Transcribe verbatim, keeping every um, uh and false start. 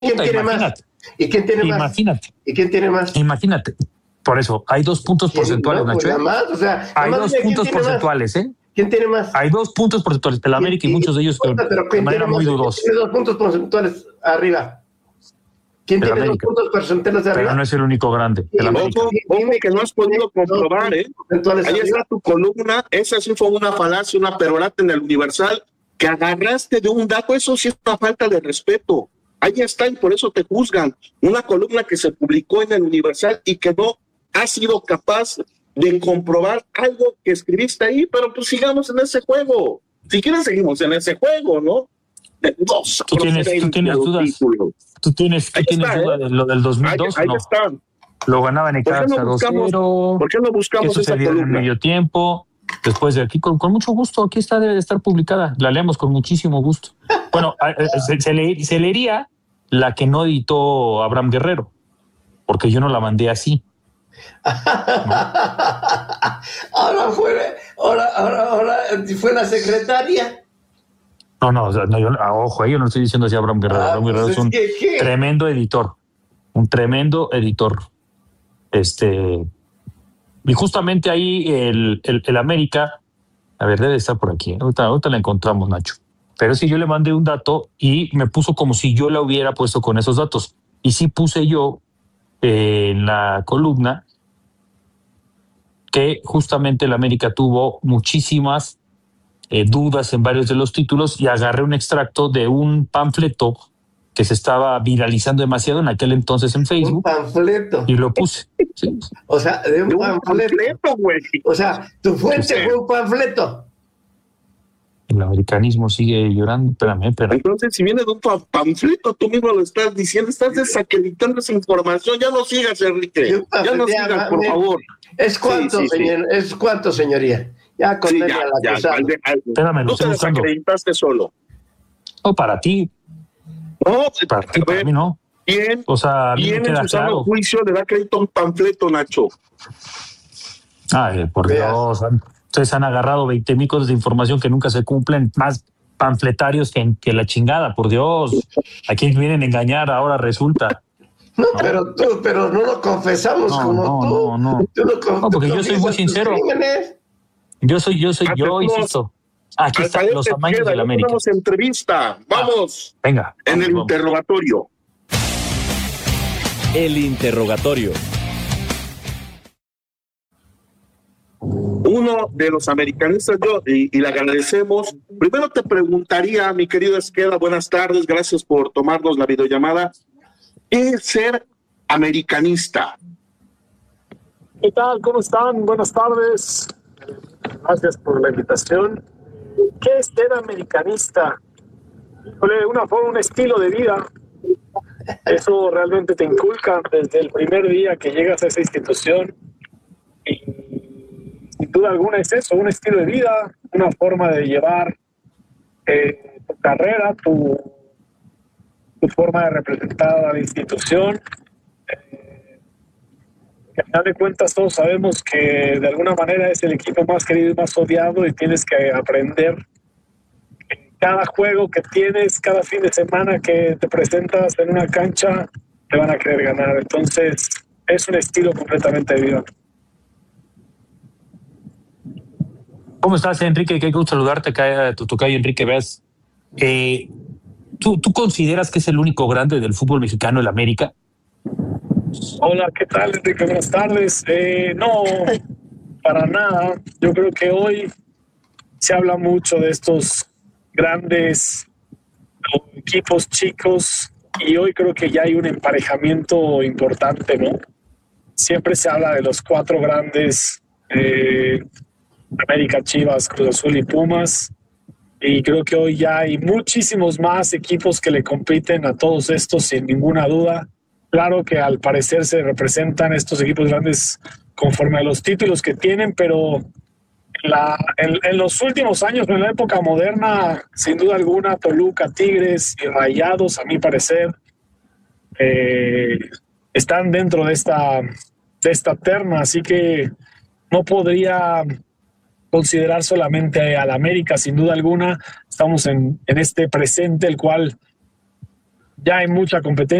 quién Puta, tiene imagínate. más? ¿Y quién tiene más? Imagínate. ¿Y quién tiene más? Imagínate. Por eso, hay dos puntos ¿Quién? porcentuales, No, pues Nacho. nada más, o sea, nada Hay más dos dime quién puntos tiene más. porcentuales, ¿eh? ¿Quién tiene más? Hay dos puntos porcentuales del América y ¿Quién- muchos de ellos importa, pero de quién manera tiene muy más? dudosa. Tiene dos puntos porcentuales arriba. ¿Quién Del tiene América. dos puntos porcentuales arriba? Pero no es el único grande. Sí, El América. Ojo, ojo que no has podido comprobar, ¿eh? Porcentuales Ahí arriba. está tu columna, esa sí fue una falacia, una perorata en el Universal, que agarraste de un dato, eso sí es una falta de respeto. Ahí está y por eso te juzgan. Una columna que se publicó en el Universal y que no has sido capaz de comprobar algo que escribiste ahí, pero pues sigamos en ese juego. Si quieres seguimos en ese juego, ¿no? De dos ¿Tú tienes, tú tienes dudas? títulos. ¿Tú tienes, tú Ahí tienes está, duda ¿eh? de lo del dos mil Ahí, dos ahí o no? está. Lo ganaban en ¿Por qué casa no dos buscamos, cero. ¿por qué no ¿Qué buscamos esa sucedió en el columna? medio tiempo? Después de aquí, con, con mucho gusto, aquí está, debe de estar publicada. La leemos con muchísimo gusto. Bueno, a- a- se, se, le- se leería la que no editó Abraham Guerrero, porque yo no la mandé así. Ahora fue, ahora, ahora, ahora fue la secretaria. No, no, o sea, no, yo, ah, ojo, yo no estoy diciendo así a Abraham Guerrero. Ah, Abraham Guerrero pues es un es que, ¿qué? tremendo editor, un tremendo editor. Este, y justamente ahí el, el, el América, a ver, debe estar por aquí. Ahorita, ahorita la encontramos, Nacho. Pero sí, yo le mandé un dato y me puso como si yo la hubiera puesto con esos datos. Y sí puse yo eh, en la columna que justamente el América tuvo muchísimas eh, dudas en varios de los títulos y agarré un extracto de un panfleto que se estaba viralizando demasiado en aquel entonces en Un Facebook panfleto. y lo puse. Sí. O sea, de un, De un panfleto. panfleto, güey. O sea, tu fuente Sí. fue un panfleto. El americanismo sigue llorando. Espérame, espérame. Entonces, si viene de un pa- panfleto, tú mismo lo estás diciendo, estás desacreditando esa información. Ya no sigas, Enrique. Sí, un Ya no panfleto, sigas, por mire. favor. ¿Es cuánto, Sí, sí, sí. señor? ¿Es cuánto, señoría? Ya con Sí, él ya, al ya. acusado. al de- al- Espérame, lo Tú estoy te buscando. desacreditaste solo. No, para ti, No, para ti, a para ver, mí no. ¿quién, O sea, a mí me quién en queda su sano claro. juicio le da crédito a un panfleto, Nacho? Ay, por Veas. Dios. han- Ustedes han agarrado veinte mil cosas de información que nunca se cumplen, más panfletarios que, que la chingada, por Dios. ¿A quién vienen a engañar ahora resulta? No, pero tú, pero no lo confesamos No, como no, tú. no, no. Tú no, con- No, porque tú yo soy muy confiesas tus sincero. crímenes. Yo soy, yo soy, Ah, yo pero insisto. Aquí Hasta están ahí los te amaños queda, del ya América. tenemos entrevista. Vamos Venga. en vamos, el vamos. interrogatorio. El interrogatorio. Uno de los americanistas, yo, y, y le agradecemos. Primero te preguntaría, mi querido Esqueda, buenas tardes, gracias por tomarnos la videollamada. ¿Qué es ser americanista? ¿Qué tal? ¿Cómo están? Buenas tardes. Gracias por la invitación. ¿Qué es ser americanista? Híjole, una forma, un estilo de vida. Eso realmente te inculcan desde el primer día que llegas a esa institución. Y sin duda alguna es eso, un estilo de vida, una forma de llevar eh, tu carrera, tu, tu forma de representar a la institución. Que al final de cuentas todos sabemos que de alguna manera es el equipo más querido y más odiado y tienes que aprender que cada juego que tienes, cada fin de semana que te presentas en una cancha, te van a querer ganar. Entonces es un estilo completamente de vida. ¿Cómo estás, Enrique? Qué gusto saludarte acá, tu tocayo Enrique. Veas, eh, ¿tú, ¿tú consideras que es el único grande del fútbol mexicano, el América? Hola, ¿qué tal, Enrique? Buenas tardes. Eh, no, para nada. Yo creo que hoy se habla mucho de estos grandes equipos chicos y hoy creo que ya hay un emparejamiento importante, ¿no? Siempre se habla de los cuatro grandes, eh, América, Chivas, Cruz Azul y Pumas, y creo que hoy ya hay muchísimos más equipos que le compiten a todos estos sin ninguna duda. Claro que al parecer se representan estos equipos grandes conforme a los títulos que tienen, pero la, en, en los últimos años, en la época moderna, sin duda alguna, Toluca, Tigres y Rayados, a mi parecer, eh, están dentro de esta, de esta terna, así que no podría considerar solamente al América, sin duda alguna. Estamos en, en este presente, el cual ya hay mucha competencia.